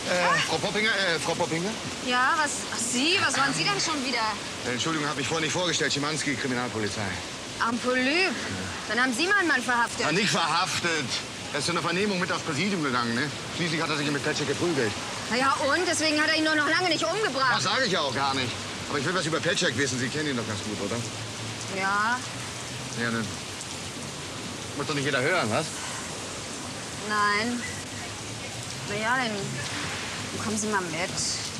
Frau Poppinger? Ja, was? Ach, Sie? Was wollen Sie denn schon wieder? Entschuldigung, habe ich vorhin nicht vorgestellt. Schimanski, Kriminalpolizei. Ampolyp. Dann haben Sie mal einen Mann verhaftet. Ja, nicht verhaftet. Er ist zu einer Vernehmung mit aufs Präsidium gegangen, ne? Schließlich hat er sich mit Petschek geprügelt. Na ja, und? Deswegen hat er ihn nur noch lange nicht umgebracht. Das sage ich ja auch gar nicht. Aber ich will was über Petschek wissen. Sie kennen ihn doch ganz gut, oder? Ja. Ja, ne? Muss doch nicht jeder hören, was? Nein. Na ja, dann kommen Sie mal mit.